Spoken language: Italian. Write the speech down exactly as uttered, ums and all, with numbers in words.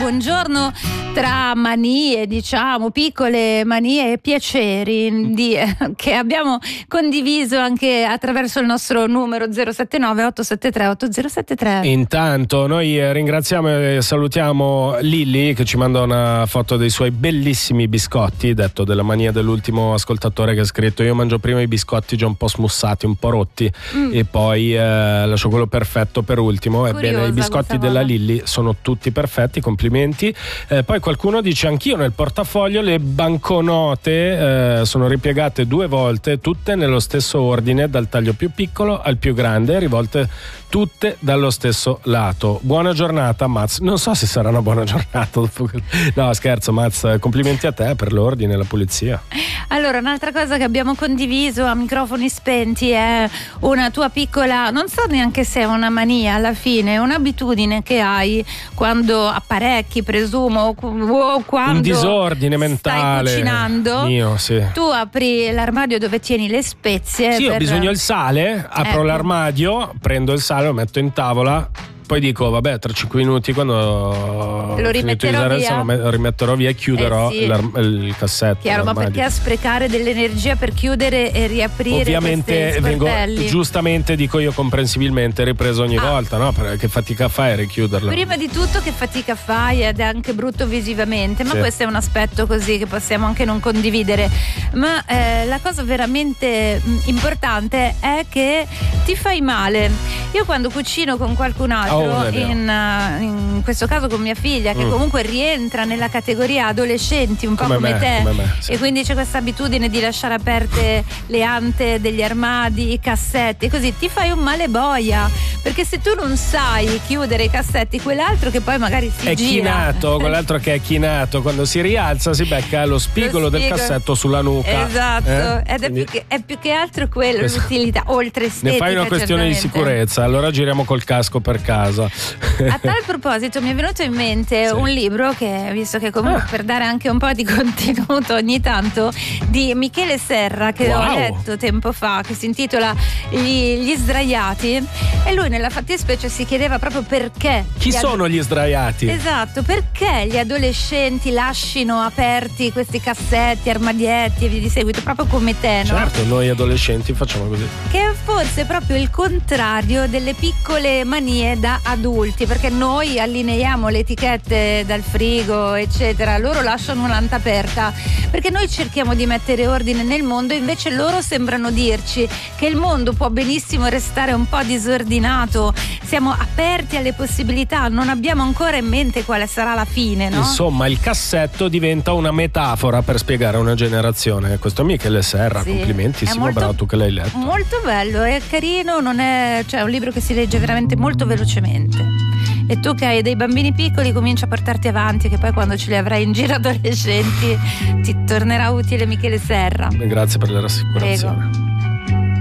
buongiorno. Tra manie, diciamo, piccole manie e piaceri di, eh, che abbiamo condiviso anche attraverso il nostro numero zero sette nove otto sette tre otto zero sette tre. Intanto noi ringraziamo e salutiamo Lilli che ci manda una foto dei suoi bellissimi biscotti, detto della mania dell'ultimo ascoltatore che ha scritto: io mangio prima i biscotti già un po' smussati, un po' rotti mm. e poi eh, lascio quello perfetto per ultimo. Ebbene, i biscotti della Lilli sono tutti perfetti, complimenti. Eh, poi qualcuno dice: anch'io nel portafoglio le banconote eh, sono ripiegate due volte, tutte nello stesso ordine, dal taglio più piccolo al più grande, rivolte tutte dallo stesso lato. Buona giornata, Maz. Non so se sarà una buona giornata dopo quel... No, scherzo, Maz, complimenti a te per l'ordine e la pulizia. Allora, un'altra cosa che abbiamo condiviso a microfoni spenti è una tua piccola, non so neanche se è una mania alla fine, un'abitudine che hai quando apparecchi, presumo, o quando un disordine mentale stai cucinando mio, sì. Tu apri l'armadio dove tieni le spezie. Sì, per... ho bisogno del sale, apro ecco. l'armadio, prendo il sale, lo metto in tavola, poi dico vabbè, tra cinque minuti quando lo rimetterò via, il sale, lo rimetterò via e chiuderò eh sì. il cassetto. Chiaro, ma perché a sprecare dell'energia per chiudere e riaprire? Ovviamente vengo, giustamente dico io comprensibilmente, ripreso ogni ah. volta, no? Che fatica fai a richiuderla? Prima di tutto che fatica fai, ed è anche brutto visivamente, ma sì. questo è un aspetto così che possiamo anche non condividere, ma eh, la cosa veramente importante è che ti fai male. Io quando cucino con qualcun altro, oh, in, in questo caso con mia figlia, che mm. comunque rientra nella categoria adolescenti un po' come, come me, te come me, sì. e quindi c'è questa abitudine di lasciare aperte le ante degli armadi, i cassetti, così ti fai un male boia, perché se tu non sai chiudere i cassetti, quell'altro che poi magari si è gira è chinato, quell'altro che è chinato, quando si rialza si becca lo spigolo, lo spigolo. del cassetto sulla nuca, esatto, eh? ed è più, che, è più che altro quello questo. l'utilità, oltre estetica. Ne fai una questione certamente. di sicurezza, allora giriamo col casco per casa. A tal proposito mi è venuto in mente sì. un libro che, visto che comunque ah. per dare anche un po' di contenuto ogni tanto, di Michele Serra, che wow. ho letto tempo fa, che si intitola Gli, gli sdraiati, e lui nella fattispecie si chiedeva proprio perché chi gli sono ad... gli sdraiati? Esatto, perché gli adolescenti lascino aperti questi cassetti, armadietti e via di seguito, proprio come te, no? Certo, noi adolescenti facciamo così, che è forse proprio il contrario delle piccole manie da adulti, perché noi allineiamo le etichette dal frigo eccetera, loro lasciano un'anta aperta perché noi cerchiamo di mettere ordine nel mondo, invece loro sembrano dirci che il mondo può benissimo restare un po' disordinato, siamo aperti alle possibilità, non abbiamo ancora in mente quale sarà la fine, no? Insomma, il cassetto diventa una metafora per spiegare una generazione. Questo è Michele Serra, sì. complimentissimo, molto, bravo tu che l'hai letto. Molto bello, è carino, non è, cioè, è un libro che si legge veramente molto velocemente. E tu che hai dei bambini piccoli comincia a portarti avanti, che poi quando ce li avrai in giro adolescenti ti tornerà utile Michele Serra. Grazie per la rassicurazione. Prego.